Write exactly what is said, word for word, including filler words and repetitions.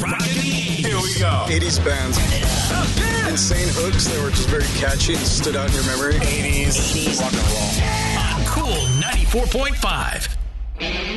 Here we go. eighties bands. Insane hooks that were just very catchy and stood out in your memory. eighties. eighties. Rock and roll. On Cool ninety-four point five.